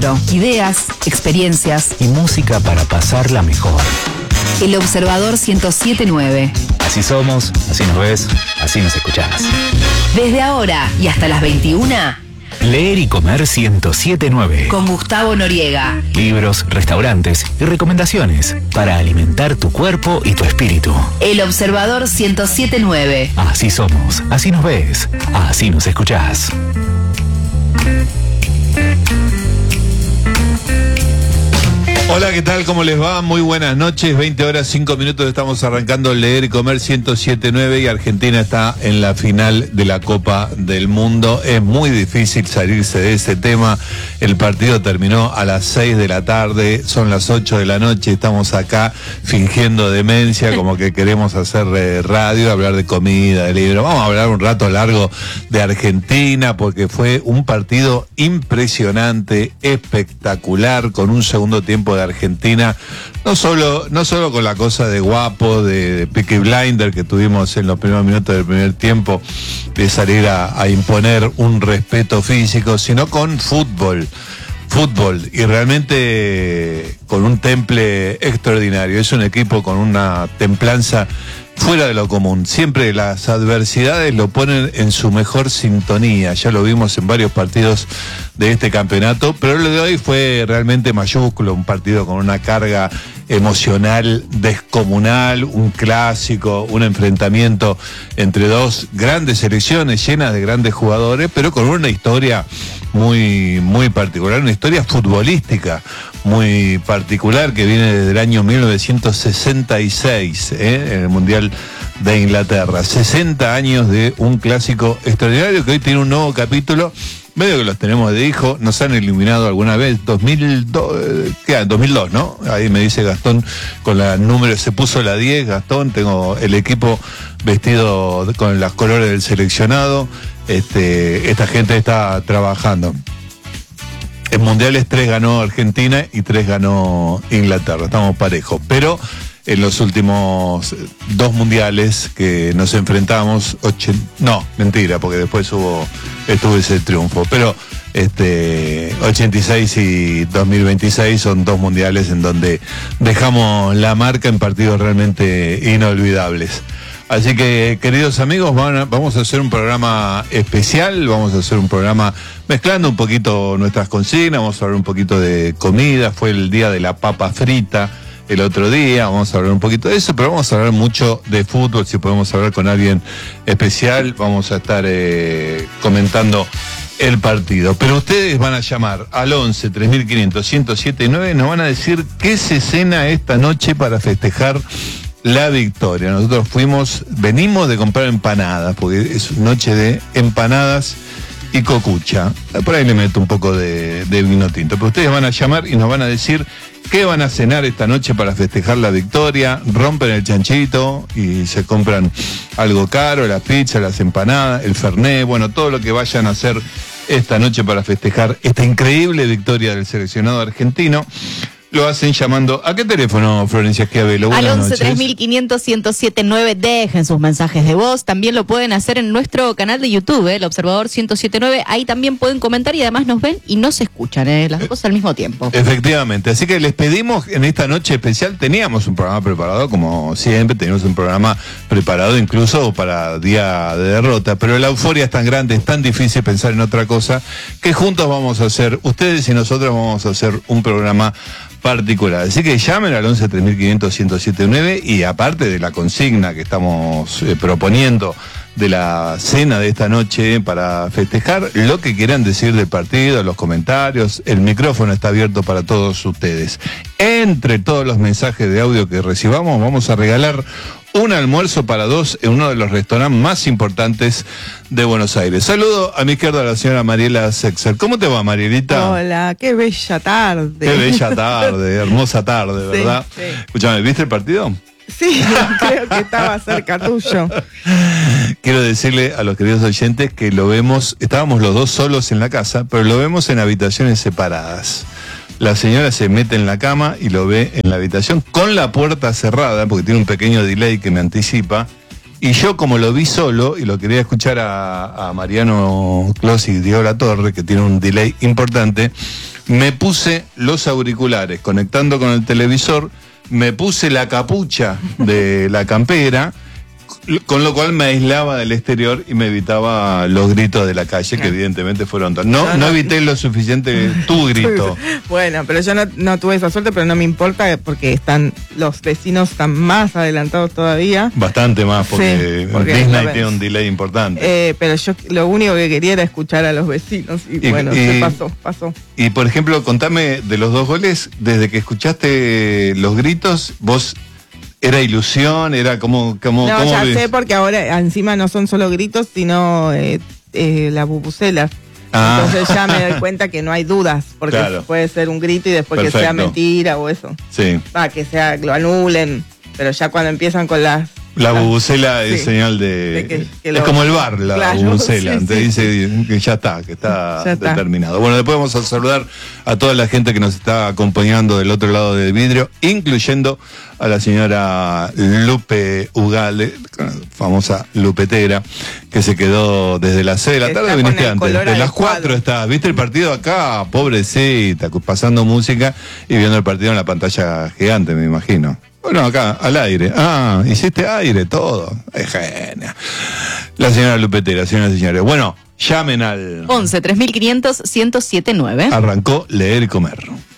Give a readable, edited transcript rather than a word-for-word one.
futuro. Ideas, experiencias y música para pasarla mejor. El Observador 107.9. Así somos, así nos ves, así nos escuchás. Desde ahora y hasta las 21. Leer y comer 107.9. Con Gustavo Noriega. Libros, restaurantes y recomendaciones para alimentar tu cuerpo y tu espíritu. El Observador 107.9. Así somos, así nos ves, así nos escuchás. Hola, ¿qué tal? ¿Cómo les va? Muy buenas noches, 20 horas 5 minutos, estamos arrancando Leer y Comer 107.9 y Argentina está en la final de la Copa del Mundo. Es muy difícil salirse de ese tema. El partido terminó a las 6 de la tarde, son las 8 de la noche, estamos acá fingiendo demencia, como que queremos hacer radio, hablar de comida, de libro. Vamos a hablar un rato largo de Argentina, porque fue un partido impresionante, espectacular, con un segundo tiempo de Argentina, no solo con la cosa de guapo, de Peaky Blinder que tuvimos en los primeros minutos del primer tiempo, de salir a imponer un respeto físico, sino con fútbol, y realmente con un temple extraordinario. Es un equipo con una templanza fuera de lo común. Siempre las adversidades lo ponen en su mejor sintonía. Ya lo vimos en varios partidos de este campeonato, pero lo de hoy fue realmente mayúsculo, un partido con una carga emocional descomunal, un clásico, un enfrentamiento entre dos grandes selecciones llenas de grandes jugadores, pero con una historia muy, muy particular, una historia futbolística muy particular que viene desde el año 1966, en el Mundial de Inglaterra. 60 años de un clásico extraordinario que hoy tiene un nuevo capítulo. Medio que los tenemos de hijo, nos han eliminado alguna vez, 2002, ¿no? Ahí me dice Gastón, con la número, se puso la 10, Gastón, tengo el equipo vestido con los colores del seleccionado, esta gente está trabajando. En mundiales 3 ganó Argentina y 3 ganó Inglaterra, estamos parejos, pero en los últimos 2 mundiales que nos enfrentamos, no, mentira, porque después estuvo ese triunfo, pero 86 y 2026 son 2 mundiales en donde dejamos la marca en partidos realmente inolvidables. Así que, queridos amigos, vamos a hacer un programa especial, vamos a hacer un programa mezclando un poquito nuestras consignas, vamos a hablar un poquito de comida, fue el día de la papa frita el otro día, vamos a hablar un poquito de eso, pero vamos a hablar mucho de fútbol. Si podemos hablar con alguien especial, vamos a estar comentando el partido. Pero ustedes van a llamar al 11 3500 1079, nos van a decir qué se cena esta noche para festejar la victoria. Nosotros venimos de comprar empanadas, porque es noche de empanadas y cocucha. Por ahí le meto un poco de vino tinto. Pero ustedes van a llamar y nos van a decir qué van a cenar esta noche para festejar la victoria. Rompen el chanchito y se compran algo caro, las pizzas, las empanadas, el fernet, bueno, todo lo que vayan a hacer esta noche para festejar esta increíble victoria del seleccionado argentino. Lo hacen llamando. ¿A qué teléfono, Florencia Schiavello? Al 11 3500 1079, dejen sus mensajes de voz. También lo pueden hacer en nuestro canal de YouTube, El Observador 1079. Ahí también pueden comentar y además nos ven y nos escuchan, las dos cosas al mismo tiempo. Efectivamente. Así que les pedimos, en esta noche especial, teníamos un programa preparado, como siempre, teníamos un programa preparado incluso para Día de Derrota, pero la euforia es tan grande, es tan difícil pensar en otra cosa, que juntos vamos a hacer, ustedes y nosotros vamos a hacer un programa particular. Así que llamen al 11 3500 1079 y aparte de la consigna que estamos proponiendo de la cena de esta noche para festejar, lo que quieran decir del partido, los comentarios, el micrófono está abierto para todos ustedes. Entre todos los mensajes de audio que recibamos, vamos a regalar un almuerzo para 2 en uno de los restaurantes más importantes de Buenos Aires. Saludo a mi izquierda a la señora Mariela Sexer. ¿Cómo te va, Marielita? Hola, qué bella tarde. Qué bella tarde, hermosa tarde, ¿verdad? Sí. Escúchame, ¿viste el partido? Sí, creo que estaba cerca tuyo. Quiero decirle a los queridos oyentes que lo vemos, estábamos los dos solos en la casa, pero lo vemos en habitaciones separadas. La señora se mete en la cama y lo ve en la habitación con la puerta cerrada, porque tiene un pequeño delay que me anticipa. Y yo, como lo vi solo y lo quería escuchar a Mariano Clos y Diego Latorre, que tiene un delay importante, me puse los auriculares conectando con el televisor, me puse la capucha de la campera, con lo cual me aislaba del exterior y me evitaba los gritos de la calle, que evidentemente fueron todos. No evité lo suficiente tu grito. Bueno, pero yo no tuve esa suerte, pero no me importa porque los vecinos están más adelantados todavía. Bastante más, porque Disney tiene un delay importante. Pero yo lo único que quería era escuchar a los vecinos y bueno, se pasó. Y por ejemplo, contame de los 2 goles, desde que escuchaste los gritos, vos... ¿Era ilusión? ¿Era como No, ya sé, porque ahora encima no son solo gritos, sino las bubucelas. Entonces ya me doy cuenta que no hay dudas, porque puede ser un grito y después que sea mentira o eso. Sí. Que lo anulen, pero ya cuando empiezan con las... La bubucela es señal de es como el bar, la bubucela. Te dice que ya está determinado. Bueno, después vamos a saludar a toda la gente que nos está acompañando del otro lado del vidrio, incluyendo a la señora Lupe Ugale, famosa lupetera, que se quedó desde las 6 de la tarde. Viniste antes, de las 4 estás. ¿Viste el partido acá? Pobrecita, pasando música y viendo el partido en la pantalla gigante, me imagino. Bueno, acá, al aire. Hiciste aire, todo. Es genial. La señora Lupetera, señoras y señores. Bueno, llamen al 11 3500 1079. Arrancó Leer y Comer.